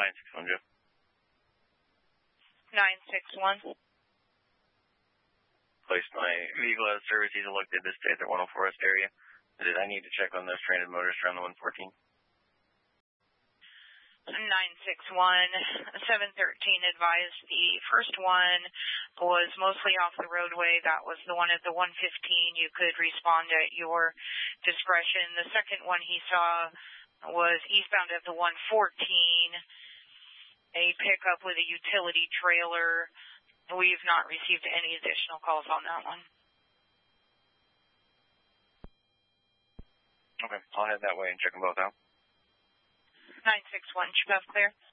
961, Jeff. 961. Placed my vehicle out of service. He's elected to stay at the 104 West area. Did I need to check on those stranded motorists around the 114? 961. 713 advised the first one was mostly off the roadway. That was the one at the 115. You could respond at your discretion. The second one he saw was eastbound at the 114. A pickup with a utility trailer. We've not received any additional calls on that one. Okay, I'll head that way and check them both out. 961, should have clear.